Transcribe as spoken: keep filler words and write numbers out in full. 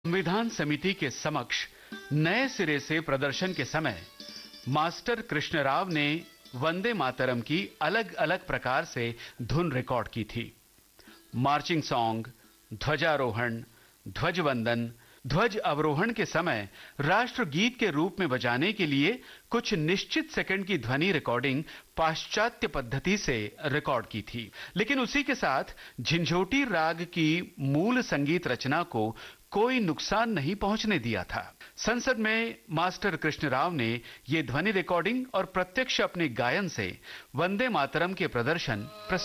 संविधान समिति के समक्ष नए सिरे से प्रदर्शन के समय मास्टर कृष्ण राव ने वंदे मातरम की अलग अलग प्रकार से धुन रिकॉर्ड की थी। मार्चिंग सॉन्ग, ध्वजारोहण, ध्वज वंदन, ध्वज अवरोहण के समय राष्ट्रगीत के रूप में बजाने के लिए कुछ निश्चित सेकंड की ध्वनि रिकॉर्डिंग पाश्चात्य पद्धति से रिकॉर्ड की थी, लेकिन उसी के साथ झंझोटी राग की मूल संगीत रचना को कोई नुकसान नहीं पहुंचने दिया था। संसद में मास्टर कृष्ण राव ने ये ध्वनि रिकॉर्डिंग और प्रत्यक्ष अपने गायन से वंदे मातरम के प्रदर्शन